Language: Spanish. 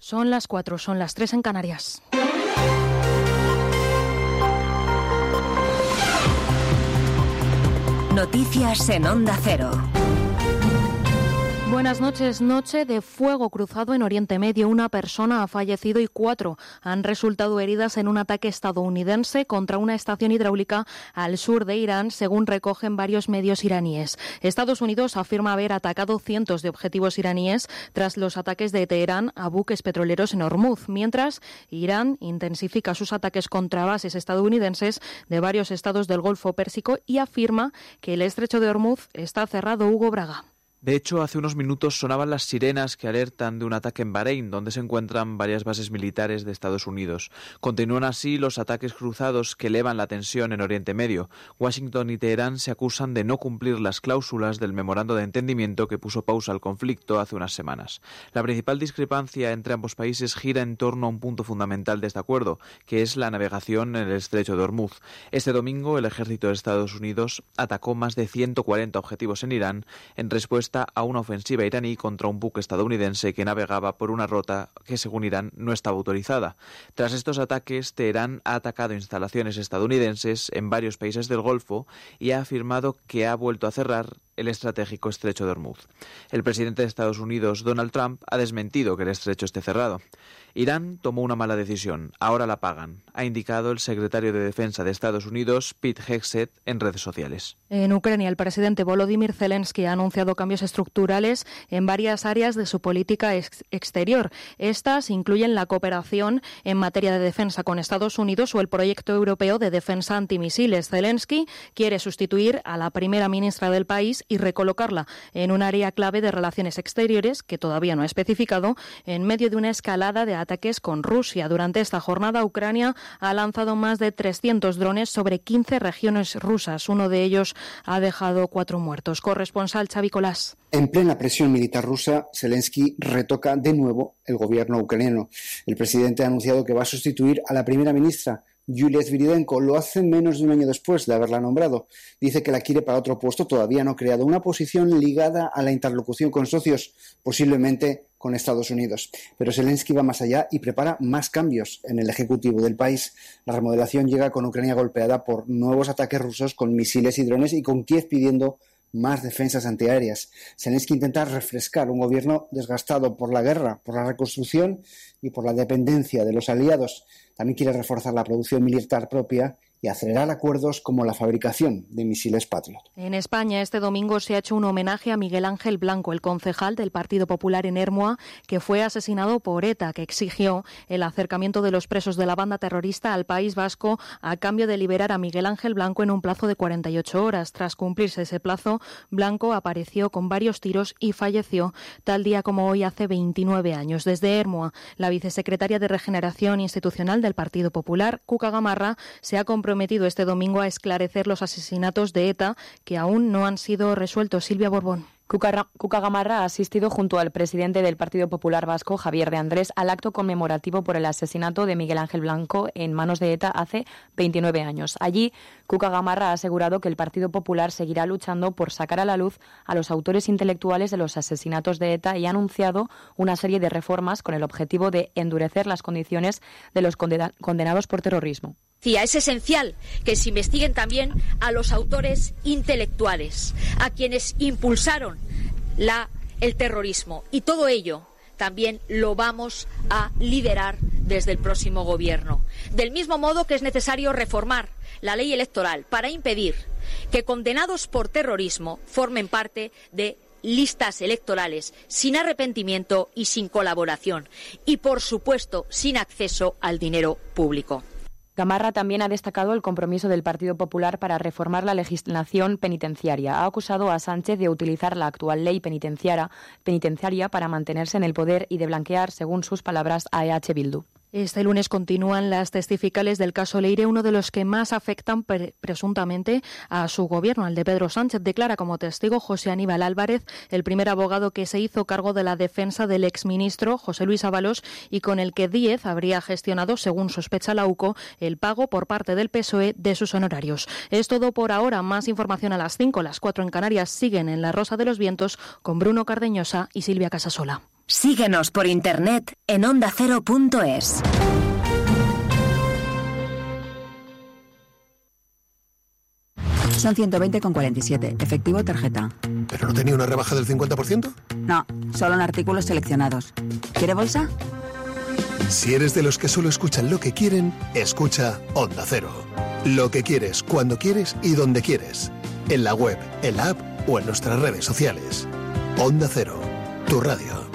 Son las 4, son las 3 en Canarias. Noticias en Onda Cero. Buenas noches. Noche de fuego cruzado en Oriente Medio. Una persona ha fallecido y 4 han resultado heridas en un ataque estadounidense contra una estación hidráulica al sur de Irán, según recogen varios medios iraníes. Estados Unidos afirma haber atacado cientos de objetivos iraníes tras los ataques de Teherán a buques petroleros en Hormuz, mientras Irán intensifica sus ataques contra bases estadounidenses de varios estados del Golfo Pérsico y afirma que el estrecho de Hormuz está cerrado. Hugo Braga. De hecho, hace unos minutos sonaban las sirenas que alertan de un ataque en Bahrein, donde se encuentran varias bases militares de Estados Unidos. Continúan así los ataques cruzados que elevan la tensión en Oriente Medio. Washington y Teherán se acusan de no cumplir las cláusulas del memorando de entendimiento que puso pausa al conflicto hace unas semanas. La principal discrepancia entre ambos países gira en torno a un punto fundamental de este acuerdo, que es la navegación en el estrecho de Hormuz. Este domingo, el ejército de Estados Unidos atacó más de 140 objetivos en Irán en respuesta a una ofensiva iraní contra un buque estadounidense que navegaba por una ruta que, según Irán, no estaba autorizada. Tras estos ataques, Teherán ha atacado instalaciones estadounidenses en varios países del Golfo y ha afirmado que ha vuelto a cerrar el estratégico estrecho de Hormuz. El presidente de Estados Unidos, Donald Trump, ha desmentido que el estrecho esté cerrado. Irán tomó una mala decisión, ahora la pagan, ha indicado el secretario de Defensa de Estados Unidos, Pete Hegseth, en redes sociales. En Ucrania, el presidente Volodymyr Zelensky ha anunciado cambios estructurales en varias áreas de su política exterior. Estas incluyen la cooperación en materia de defensa con Estados Unidos o el proyecto europeo de defensa antimisiles. Zelensky quiere sustituir a la primera ministra del país y recolocarla en un área clave de relaciones exteriores, que todavía no ha especificado, en medio de una escalada de ataques con Rusia. Durante esta jornada, Ucrania ha lanzado más de 300 drones sobre 15 regiones rusas. Uno de ellos ha dejado 4 muertos. Corresponsal Xavi Colás. En plena presión militar rusa, Zelensky retoca de nuevo el gobierno ucraniano. El presidente ha anunciado que va a sustituir a la primera ministra, Yulia Sviridenko. Lo hace menos de un año después de haberla nombrado. Dice que la quiere para otro puesto todavía no creado, una posición ligada a la interlocución con socios, posiblemente con Estados Unidos. Pero Zelensky va más allá y prepara más cambios en el ejecutivo del país. La remodelación llega con Ucrania golpeada por nuevos ataques rusos con misiles y drones y con Kiev pidiendo más defensas antiaéreas. Zelensky intenta refrescar un gobierno desgastado por la guerra, por la reconstrucción y por la dependencia de los aliados. También quiere reforzar la producción militar propia y acelerar acuerdos como la fabricación de misiles Patriot. En España, este domingo se ha hecho un homenaje a Miguel Ángel Blanco, el concejal del Partido Popular en Ermua, que fue asesinado por ETA, que exigió el acercamiento de los presos de la banda terrorista al País Vasco a cambio de liberar a Miguel Ángel Blanco en un plazo de 48 horas. Tras cumplirse ese plazo, Blanco apareció con varios tiros y falleció tal día como hoy hace 29 años. Desde Ermua, la vicesecretaria de Regeneración Institucional del Partido Popular, Cuca Gamarra, se ha comprometido este domingo a esclarecer los asesinatos de ETA que aún no han sido resueltos. Silvia Borbón. Cuca Gamarra ha asistido junto al presidente del Partido Popular Vasco, Javier de Andrés, al acto conmemorativo por el asesinato de Miguel Ángel Blanco en manos de ETA hace 29 años. Allí, Cuca Gamarra ha asegurado que el Partido Popular seguirá luchando por sacar a la luz a los autores intelectuales de los asesinatos de ETA y ha anunciado una serie de reformas con el objetivo de endurecer las condiciones de los condenados por terrorismo. Es esencial que se investiguen también a los autores intelectuales, a quienes impulsaron el terrorismo. Y todo ello también lo vamos a liderar desde el próximo gobierno. Del mismo modo que es necesario reformar la ley electoral para impedir que condenados por terrorismo formen parte de listas electorales sin arrepentimiento y sin colaboración. Y, por supuesto, sin acceso al dinero público. Gamarra también ha destacado el compromiso del Partido Popular para reformar la legislación penitenciaria. Ha acusado a Sánchez de utilizar la actual ley penitenciaria para mantenerse en el poder y de blanquear, según sus palabras, a EH Bildu. Este lunes continúan las testificales del caso Leire, uno de los que más afectan presuntamente a su gobierno, al de Pedro Sánchez. Declara como testigo José Aníbal Álvarez, el primer abogado que se hizo cargo de la defensa del exministro José Luis Ábalos y con el que Díez habría gestionado, según sospecha la UCO, el pago por parte del PSOE de sus honorarios. Es todo por ahora. Más información a las 5, las 4 en Canarias. Siguen en La Rosa de los Vientos con Bruno Cardeñosa y Silvia Casasola. Síguenos por internet en ondacero.es. Son 120,47, efectivo o tarjeta. ¿Pero no tenía una rebaja del 50%? No, solo en artículos seleccionados. ¿Quiere bolsa? Si eres de los que solo escuchan lo que quieren, escucha Onda Cero. Lo que quieres, cuando quieres y donde quieres. En la web, en la app o en nuestras redes sociales. Onda Cero, tu radio.